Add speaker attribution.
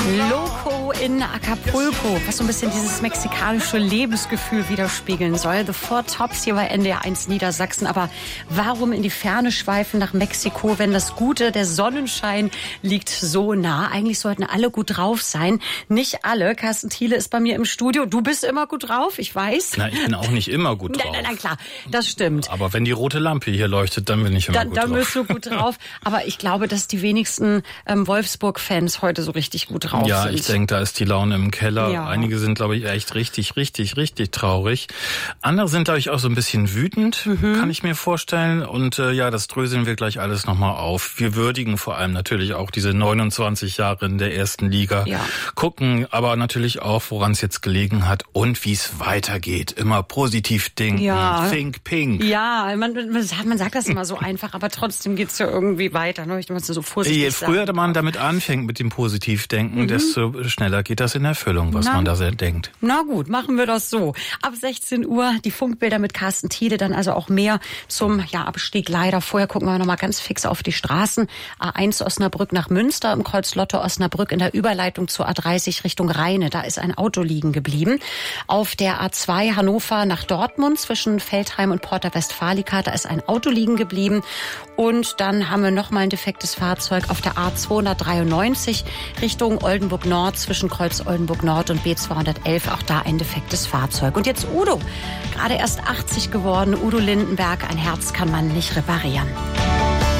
Speaker 1: Loco in Acapulco, was so ein bisschen dieses mexikanische Lebensgefühl widerspiegeln soll. The Four Tops hier bei NDR 1 Niedersachsen. Aber warum in die Ferne schweifen nach Mexiko, wenn das Gute, der Sonnenschein liegt so nah? Eigentlich sollten alle gut drauf sein. Nicht alle. Carsten Thiele ist bei mir im Studio. Du bist immer gut drauf, ich weiß.
Speaker 2: Na, ich bin auch nicht immer gut drauf.
Speaker 1: Nein, klar, das stimmt.
Speaker 2: Aber wenn die rote Lampe hier leuchtet, dann bin ich immer gut drauf.
Speaker 1: Dann bist du gut drauf. Aber ich glaube, dass die wenigsten Wolfsburg-Fans heute so richtig gut drauf sind.
Speaker 2: Ja, ich denke, da ist die Laune im Keller.
Speaker 1: Ja.
Speaker 2: Einige sind, glaube ich, echt richtig traurig. Andere sind, glaube ich, auch so ein bisschen wütend, kann ich mir vorstellen. Und das dröseln wir gleich alles nochmal auf. Wir würdigen vor allem natürlich auch diese 29 Jahre in der ersten Liga.
Speaker 1: Ja.
Speaker 2: Gucken aber natürlich auch, woran es jetzt gelegen hat und wie es weitergeht. Immer positiv denken.
Speaker 1: Ja.
Speaker 2: Think pink.
Speaker 1: Ja, man sagt das immer so einfach, aber trotzdem geht's ja irgendwie weiter. Ne? Ich muss so vorsichtig
Speaker 2: Je
Speaker 1: sagen.
Speaker 2: früher man damit anfängt mit dem Positivdenken, desto schneller geht das in Erfüllung, was man da denkt.
Speaker 1: Na gut, machen wir das so. Ab 16 Uhr die Funkbilder mit Carsten Thiele, dann also auch mehr zum Abstieg leider. Vorher gucken wir noch mal ganz fix auf die Straßen. A1 Osnabrück nach Münster, im Kreuz Lotto Osnabrück in der Überleitung zur A30 Richtung Rheine. Da ist ein Auto liegen geblieben. Auf der A2 Hannover nach Dortmund zwischen Veltheim und Porta Westfalica, da ist ein Auto liegen geblieben. Und dann haben wir noch mal ein defektes Fahrzeug auf der A293 Richtung Oldenburg Nord zwischen Kreuz Oldenburg Nord und B211. Auch da ein defektes Fahrzeug. Und jetzt Udo, gerade erst 80 geworden. Udo Lindenberg, ein Herz kann man nicht reparieren.